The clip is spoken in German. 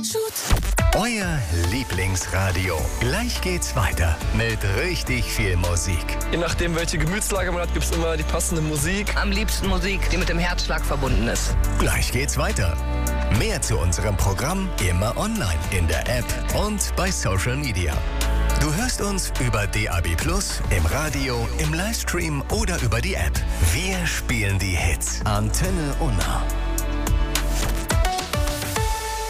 Euer Lieblingsradio. Gleich geht's weiter mit richtig viel Musik. Je nachdem, welche Gemütslage man hat, gibt es immer die passende Musik. Am liebsten Musik, die mit dem Herzschlag verbunden ist. Gleich geht's weiter. Mehr zu unserem Programm immer online in der App und bei Social Media. Du hörst uns über DAB+, im Radio, im Livestream oder über die App. Wir spielen die Hits. Antenne Unna.